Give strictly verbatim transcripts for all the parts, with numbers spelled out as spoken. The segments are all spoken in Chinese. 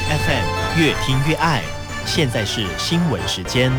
F M 越听越爱。现在是新闻时间。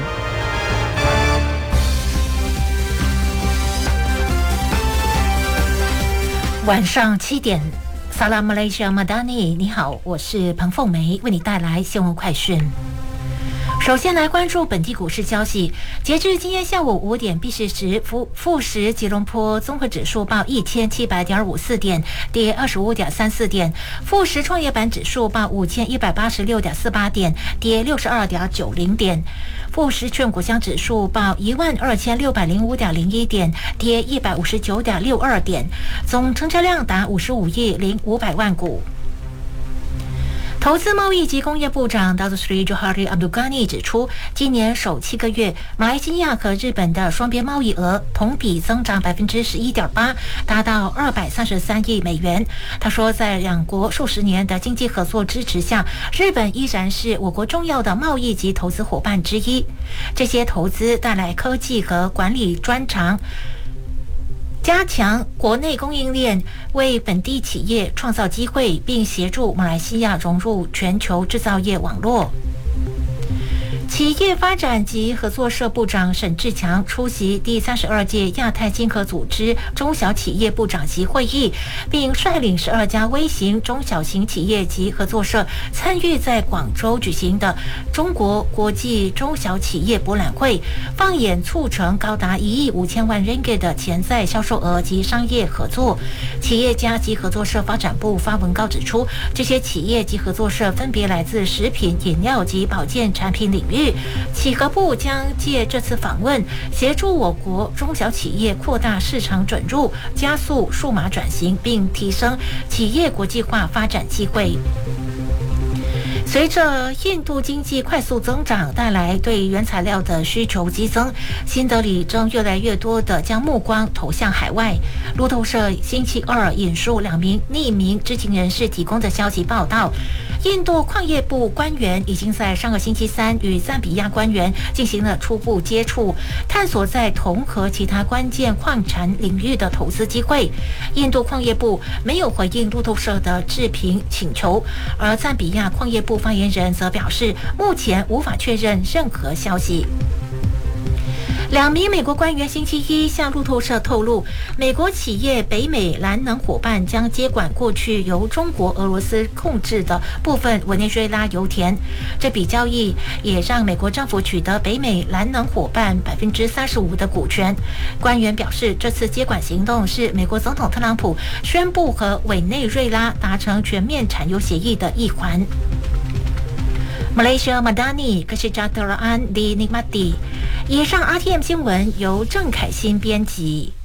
晚上七点，萨拉马来西亚马达尼，你好，我是彭凤梅，为你带来新闻快讯。首先来关注本地股市消息。截至今天下午五点闭市时，富富时吉隆坡综合指数报一千七百点五四点，跌二十五点三四点；富时创业板指数报五千一百八十六点四八点，跌六十二点九零点；富时全股乡指数报一万二千六百零五点零一点，跌一百五十九点六二点，总成交量达五十五亿零五百万股。投资贸易及工业部长 Datuk Seri Johari Abdul Ghani 指出，今年首七个月，马来西亚和日本的双边贸易额同比增长 百分之十一点八， 达到二百三十三亿美元。他说，在两国数十年的经济合作支持下，日本依然是我国重要的贸易及投资伙伴之一。这些投资带来科技和管理专长，加强国内供应链，为本地企业创造机会，并协助马来西亚融入全球制造业网络。企业发展及合作社部长沈志强出席第三十二届亚太经合组织中小企业部长级会议，并率领十二家微型中小型企业及合作社参与在广州举行的中国国际中小企业博览会，放眼促成高达一亿五千万 ringgit 的潜在销售额及商业合作。企业家及合作社发展部发文告指出，这些企业及合作社分别来自食品、饮料及保健产品领域。企合部将借这次访问，协助我国中小企业扩大市场准入，加速数码转型，并提升企业国际化发展机会。随着印度经济快速增长带来对原材料的需求激增，新德里正越来越多地将目光投向海外。路透社星期二引述两名匿名知情人士提供的消息报道，印度矿业部官员已经在上个星期三与赞比亚官员进行了初步接触，探索在铜和其他关键矿产领域的投资机会。印度矿业部没有回应路透社的置评请求，而赞比亚矿业部发言人则表示，目前无法确认任何消息。两名美国官员星期一向路透社透露，美国企业北美蓝能伙伴将接管过去由中国、俄罗斯控制的部分委内瑞拉油田。这笔交易也让美国政府取得北美蓝能伙伴 百分之三十五 的股权。官员表示，这次接管行动是美国总统特朗普宣布和委内瑞拉达成全面产油协议的一环。Malaysia Madani Kesejahteraan di Nikmati。以上 R T M 新闻由郑凯欣编辑。